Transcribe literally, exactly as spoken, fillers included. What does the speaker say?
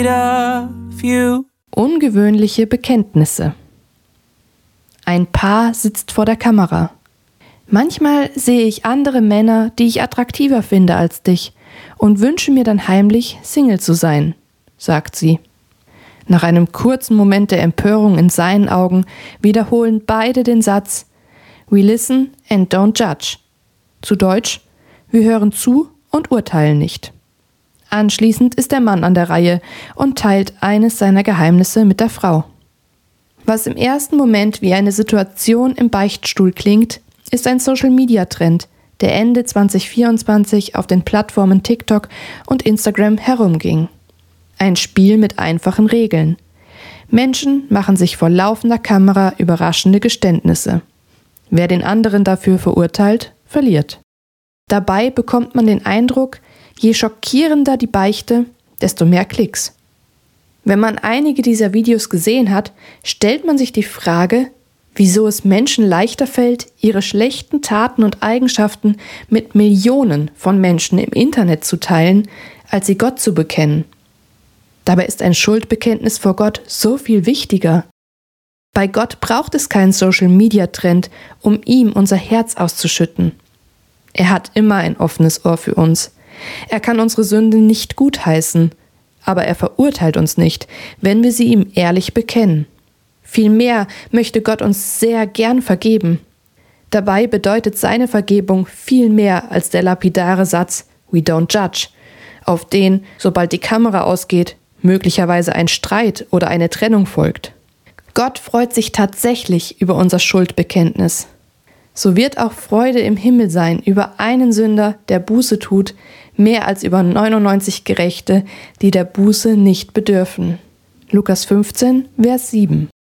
Ungewöhnliche Bekenntnisse. Ein Paar sitzt vor der Kamera. Manchmal sehe ich andere Männer, die ich attraktiver finde als dich, und wünsche mir dann heimlich, Single zu sein, sagt sie. Nach einem kurzen Moment der Empörung in seinen Augen wiederholen beide den Satz: We listen and don't judge. Zu Deutsch: Wir hören zu und urteilen nicht. Anschließend ist der Mann an der Reihe und teilt eines seiner Geheimnisse mit der Frau. Was im ersten Moment wie eine Situation im Beichtstuhl klingt, ist ein Social-Media-Trend, der Ende zwanzig vierundzwanzig auf den Plattformen TikTok und Instagram herumging. Ein Spiel mit einfachen Regeln. Menschen machen sich vor laufender Kamera überraschende Geständnisse. Wer den anderen dafür verurteilt, verliert. Dabei bekommt man den Eindruck, je schockierender die Beichte, desto mehr Klicks. Wenn man einige dieser Videos gesehen hat, stellt man sich die Frage, wieso es Menschen leichter fällt, ihre schlechten Taten und Eigenschaften mit Millionen von Menschen im Internet zu teilen, als sie Gott zu bekennen. Dabei ist ein Schuldbekenntnis vor Gott so viel wichtiger. Bei Gott braucht es keinen Social-Media-Trend, um ihm unser Herz auszuschütten. Er hat immer ein offenes Ohr für uns. Er kann unsere Sünde nicht gutheißen, aber er verurteilt uns nicht, wenn wir sie ihm ehrlich bekennen. Vielmehr möchte Gott uns sehr gern vergeben. Dabei bedeutet seine Vergebung viel mehr als der lapidare Satz We don't judge, auf den, sobald die Kamera ausgeht, möglicherweise ein Streit oder eine Trennung folgt. Gott freut sich tatsächlich über unser Schuldbekenntnis. So wird auch Freude im Himmel sein über einen Sünder, der Buße tut, mehr als über neunundneunzig Gerechte, die der Buße nicht bedürfen. Lukas fünfzehn, Vers sieben.